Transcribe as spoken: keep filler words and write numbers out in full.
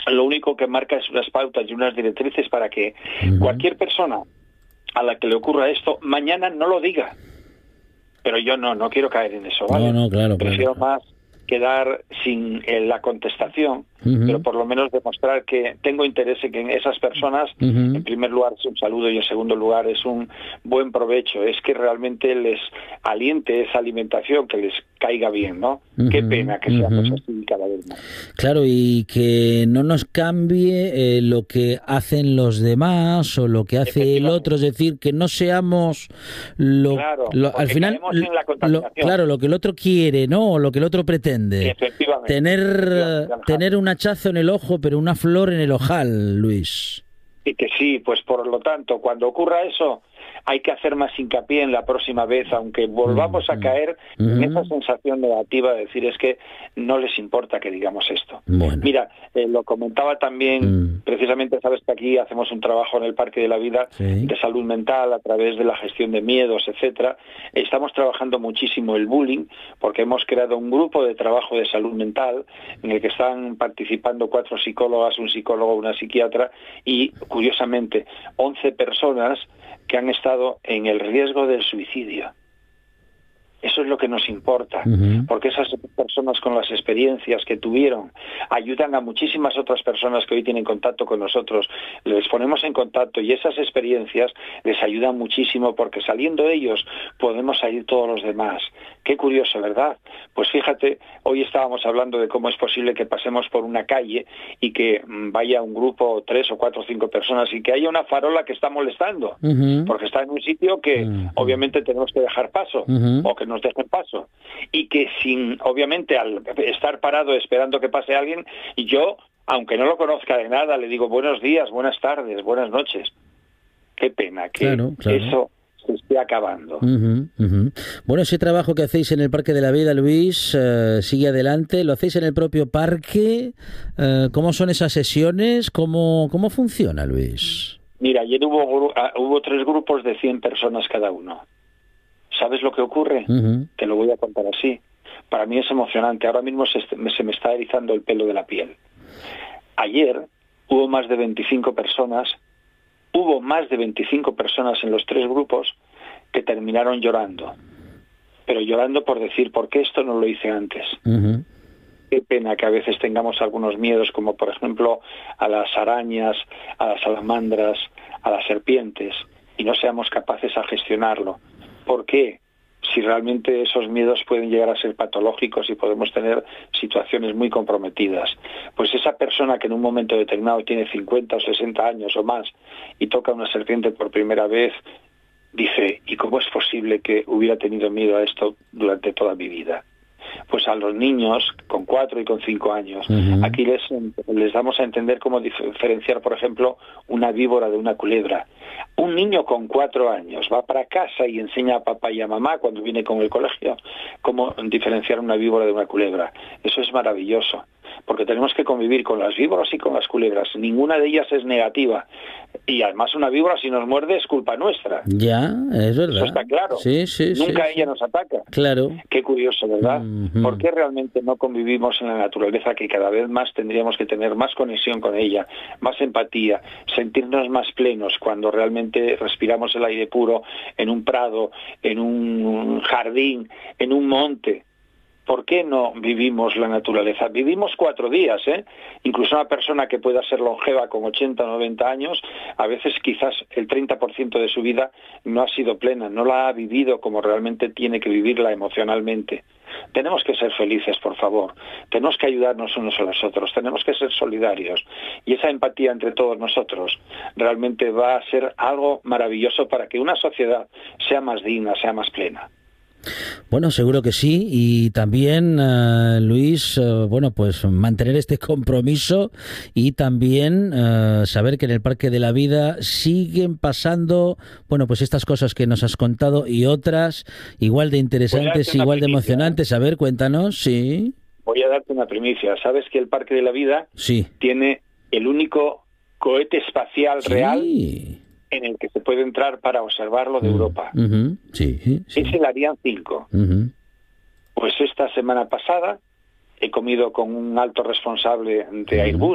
lo único que marca es unas pautas y unas directrices para que uh-huh. cualquier persona a la que le ocurra esto, mañana no lo diga. Pero yo no, no quiero caer en eso, ¿vale? No, no, claro, Prefiero claro. más quedar sin eh, la contestación, uh-huh. pero por lo menos demostrar que tengo interés en que esas personas, uh-huh. en primer lugar es un saludo y en segundo lugar es un buen provecho, es que realmente les aliente esa alimentación, que les caiga bien, ¿no? Uh-huh. Qué pena que seamos uh-huh. así cada vez más. Claro, y que no nos cambie eh, lo que hacen los demás o lo que hace el otro, es decir, que no seamos lo, claro, lo al final en la lo, claro, lo que el otro quiere, ¿no? O lo que el otro pretende. Efectivamente. Tener, efectivamente. tener un hachazo en el ojo, pero una flor en el ojal, Luis. Y que sí, pues por lo tanto, cuando ocurra eso, hay que hacer más hincapié en la próxima vez, aunque volvamos mm, a caer mm. en esa sensación negativa de decir es que no les importa que digamos esto. Bueno. Mira, eh, lo comentaba también, mm. precisamente sabes que aquí hacemos un trabajo en el Parque de la Vida sí. de salud mental a través de la gestión de miedos, etcétera. Estamos trabajando muchísimo el bullying, porque hemos creado un grupo de trabajo de salud mental en el que están participando cuatro psicólogas, un psicólogo, una psiquiatra y, curiosamente, once personas que han estado en el riesgo del suicidio. Eso es lo que nos importa, uh-huh. porque esas personas con las experiencias que tuvieron ayudan a muchísimas otras personas que hoy tienen contacto con nosotros. Les ponemos en contacto y esas experiencias les ayudan muchísimo porque saliendo de ellos podemos salir todos los demás. Qué curioso, ¿verdad? Pues fíjate, hoy estábamos hablando de cómo es posible que pasemos por una calle y que vaya un grupo, tres o cuatro o cinco personas y que haya una farola que está molestando, uh-huh. porque está en un sitio que uh-huh. obviamente tenemos que dejar paso, uh-huh. o que nos dejen paso, y que sin, obviamente, al estar parado esperando que pase alguien, yo, aunque no lo conozca de nada, le digo buenos días, buenas tardes, buenas noches. Qué pena que claro, claro. eso se esté acabando. Uh-huh, uh-huh. Bueno, ese trabajo que hacéis en el Parque de la Vida, Luis, uh, sigue adelante. ¿Lo hacéis en el propio parque? Uh, ¿Cómo son esas sesiones? ¿Cómo, cómo funciona, Luis? Mira, ayer hubo, hubo tres grupos de cien personas cada uno. ¿Sabes lo que ocurre? Uh-huh. Te lo voy a contar así. Para mí es emocionante. Ahora mismo se, se me está erizando el pelo de la piel. Ayer hubo más de veinticinco personas, hubo más de veinticinco personas en los tres grupos que terminaron llorando. Pero llorando por decir, ¿por qué esto no lo hice antes? Uh-huh. Qué pena que a veces tengamos algunos miedos, como por ejemplo a las arañas, a las salamandras, a las serpientes, y no seamos capaces a gestionarlo. ¿Por qué? Si realmente esos miedos pueden llegar a ser patológicos y podemos tener situaciones muy comprometidas. Pues esa persona que en un momento determinado tiene cincuenta o sesenta años o más y toca una serpiente por primera vez, dice, ¿y cómo es posible que hubiera tenido miedo a esto durante toda mi vida? Pues a los niños con cuatro y con cinco años, uh-huh. aquí les, les damos a entender cómo diferenciar, por ejemplo, una víbora de una culebra. Un niño con cuatro años va para casa y enseña a papá y a mamá cuando viene con el colegio cómo diferenciar una víbora de una culebra. Eso es maravilloso, porque tenemos que convivir con las víboras y con las culebras. Ninguna de ellas es negativa. Y además una víbora, si nos muerde, es culpa nuestra. Ya, es verdad. Eso está claro. Sí, sí, Nunca sí, ella sí. nos ataca. Claro. Qué curioso, ¿verdad? Uh-huh. ¿Por qué realmente no convivimos en la naturaleza, que cada vez más tendríamos que tener más conexión con ella, más empatía, sentirnos más plenos cuando realmente respiramos el aire puro en un prado, en un jardín, en un monte? ¿Por qué no vivimos la naturaleza? Vivimos cuatro días, ¿eh? Incluso una persona que pueda ser longeva con ochenta o noventa años, a veces quizás el treinta por ciento de su vida no ha sido plena, no la ha vivido como realmente tiene que vivirla emocionalmente. Tenemos que ser felices, por favor. Tenemos que ayudarnos unos a los otros. Tenemos que ser solidarios. Y esa empatía entre todos nosotros realmente va a ser algo maravilloso para que una sociedad sea más digna, sea más plena. Bueno, seguro que sí, y también, uh, Luis, uh, bueno, pues mantener este compromiso y también uh, saber que en el Parque de la Vida siguen pasando, bueno, pues estas cosas que nos has contado y otras igual de interesantes, igual de emocionantes. A ver, cuéntanos, sí. Voy a darte una primicia. ¿Sabes que el Parque de la Vida sí. tiene el único cohete espacial sí. real en el que se puede entrar para observarlo de uh, Europa? Uh-huh, sí, sí. Es el Ariane cinco. Uh-huh. Pues esta semana pasada he comido con un alto responsable de Airbus,